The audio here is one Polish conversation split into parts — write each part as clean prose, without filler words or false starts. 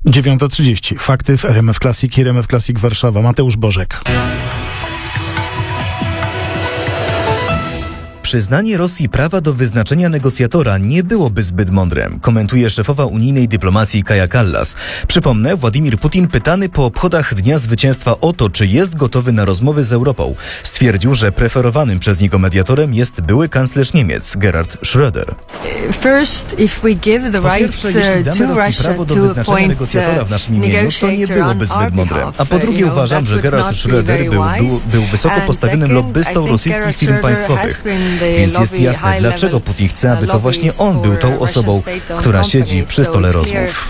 9:30. Fakty w RMF Classic i RMF Classic Warszawa. Mateusz Bożek. Przyznanie Rosji prawa do wyznaczenia negocjatora nie byłoby zbyt mądre, komentuje szefowa unijnej dyplomacji Kaja Kallas. Przypomnę, Władimir Putin, pytany po obchodach Dnia Zwycięstwa o to, czy jest gotowy na rozmowy z Europą, stwierdził, że preferowanym przez niego mediatorem jest były kanclerz Niemiec Gerhard Schröder. Po pierwsze, jeśli damy Rosji prawo do wyznaczenia negocjatora w naszym imieniu, to nie byłoby zbyt mądre. A po drugie, uważam, że Gerhard Schröder był wysoko postawionym lobbystą rosyjskich firm państwowych. Więc jest jasne, dlaczego Putin chce, aby to właśnie on był tą osobą, która siedzi przy stole rozmów.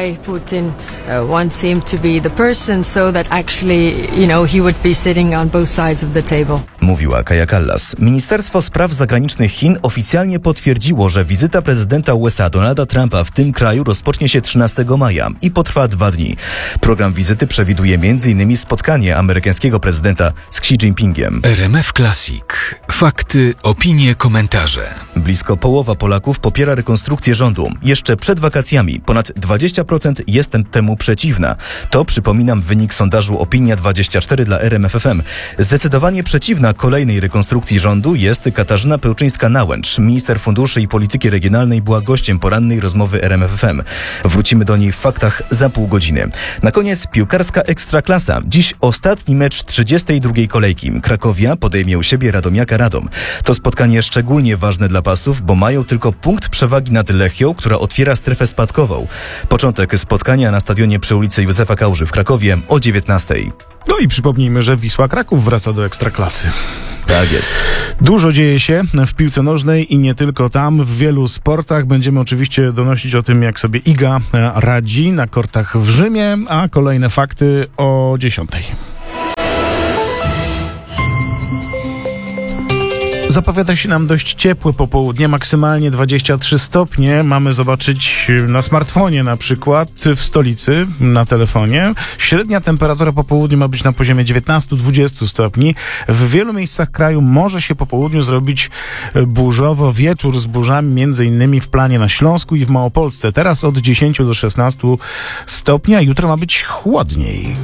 Mówiła Kaja Kallas. Ministerstwo Spraw Zagranicznych Chin oficjalnie potwierdziło, że wizyta prezydenta USA Donalda Trumpa w tym kraju rozpocznie się 13 maja i potrwa 2 dni. Program wizyty przewiduje m.in. spotkanie amerykańskiego prezydenta z Xi Jinpingiem. RMF Classic. Fakty, opinie, komentarze. Blisko połowa Polaków popiera rekonstrukcję rządu. Jeszcze przed wakacjami ponad 20% jest temu przeciwna. To, przypominam, wynik sondażu Opinia24 dla RMF FM. Zdecydowanie przeciwna kolejnej rekonstrukcji rządu jest Katarzyna Pełczyńska-Nałęcz. Minister Funduszy i Polityki Regionalnej była gościem porannej rozmowy RMF FM. Wrócimy do niej w faktach za pół godziny. Na koniec piłkarska Ekstraklasa. Dziś ostatni mecz 32. kolejki. Krakowia podejmie u siebie Radomiaka Radom. To spotkanie szczególnie ważne dla Pasów, bo mają tylko punkt przewagi nad Lechią, która otwiera strefę spadkową. Początek spotkania na stadionie przy ulicy Józefa Kałuży w Krakowie o 19:00. No i przypomnijmy, że Wisła Kraków wraca do Ekstraklasy. Tak jest. Dużo dzieje się w piłce nożnej i nie tylko tam, w wielu sportach. Będziemy oczywiście donosić o tym, jak sobie Iga radzi na kortach w Rzymie, a kolejne fakty o 10:00. Zapowiada się nam dość ciepłe popołudnie, maksymalnie 23 stopnie. Mamy zobaczyć na smartfonie na przykład, w stolicy, na telefonie. Średnia temperatura po południu ma być na poziomie 19-20 stopni. W wielu miejscach kraju może się po południu zrobić burzowo. Wieczór z burzami, między innymi w Planie na Śląsku i w Małopolsce. Teraz od 10 do 16 stopni, a jutro ma być chłodniej.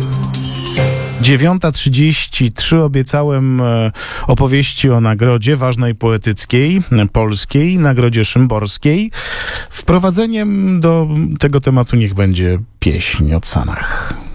9:33. Obiecałem opowieści o nagrodzie ważnej poetyckiej, polskiej, nagrodzie szymborskiej. Wprowadzeniem do tego tematu niech będzie pieśń o Sanach.